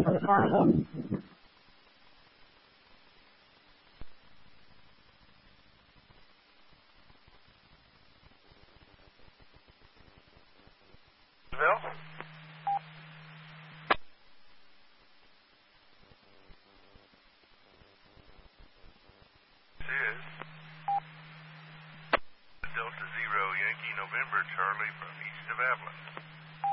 Delta Zero Yankee November Charlie from east of Avalon.